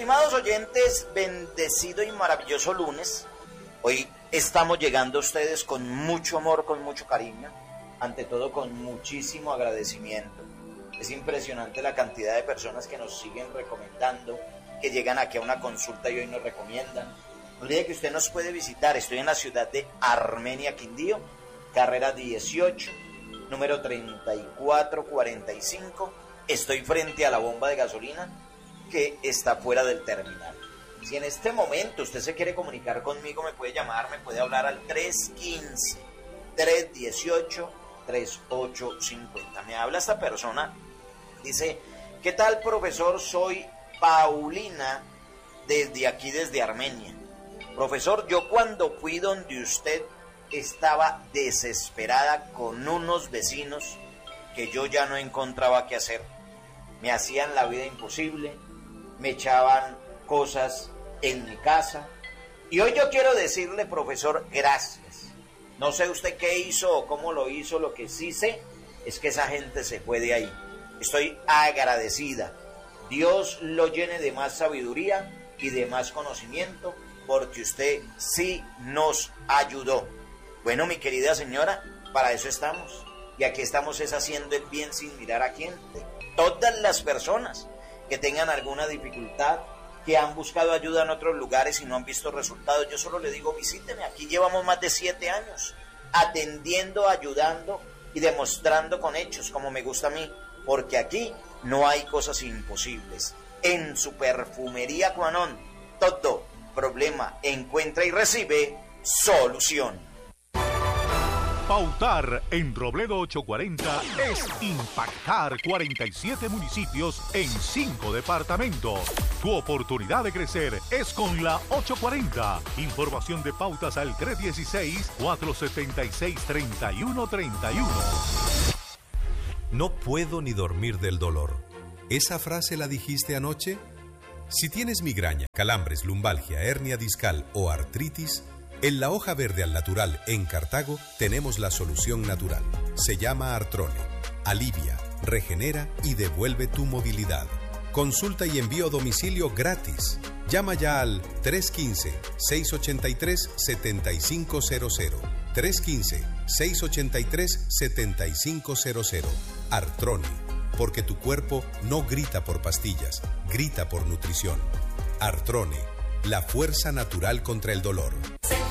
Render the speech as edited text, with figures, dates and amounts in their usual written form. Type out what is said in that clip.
Estimados oyentes, bendecido y maravilloso lunes. Hoy estamos llegando a ustedes con mucho amor, con mucho cariño, ante todo con muchísimo agradecimiento. Es impresionante la cantidad de personas que nos siguen recomendando, que llegan aquí a una consulta y hoy nos recomiendan. No olvide que usted nos puede visitar. Estoy en la ciudad de Armenia, Quindío, carrera 18, número 3445. Estoy frente a la bomba de gasolina que está fuera del terminal. Si en este momento usted se quiere comunicar conmigo, me puede llamar, me puede hablar al 315-318-3850. Me habla esta persona, dice: ¿qué tal, profesor? Soy Paulina, desde aquí, desde Armenia. Profesor, yo cuando fui donde usted estaba desesperada con unos vecinos que yo ya no encontraba qué hacer. Me hacían la vida imposible, me echaban cosas en mi casa. Y hoy yo quiero decirle, profesor, gracias. No sé usted qué hizo o cómo lo hizo, lo que sí sé es que esa gente se fue de ahí. Estoy agradecida. Dios lo llene de más sabiduría y de más conocimiento, porque usted sí nos ayudó. Bueno, mi querida señora, para eso estamos. Y aquí estamos es haciendo el bien sin mirar a quién. Todas las personas que tengan alguna dificultad, que han buscado ayuda en otros lugares y no han visto resultados, yo solo le digo, visíteme. Aquí llevamos más de 7 años atendiendo, ayudando y demostrando con hechos, como me gusta a mí, porque aquí no hay cosas imposibles. En su perfumería Cuanón, todo problema encuentra y recibe solución. Pautar en Robledo 840 es impactar 47 municipios en 5 departamentos. Tu oportunidad de crecer es con la 840. Información de pautas al 316-476-3131. No puedo ni dormir del dolor. ¿Esa frase la dijiste anoche? Si tienes migraña, calambres, lumbalgia, hernia discal o artritis, en la hoja verde al natural en Cartago tenemos la solución natural. Se llama Artrone. Alivia, regenera y devuelve tu movilidad. Consulta y envío a domicilio gratis. Llama ya al 315-683-7500. 315-683-7500. Artrone. Porque tu cuerpo no grita por pastillas, grita por nutrición. Artrone. La fuerza natural contra el dolor.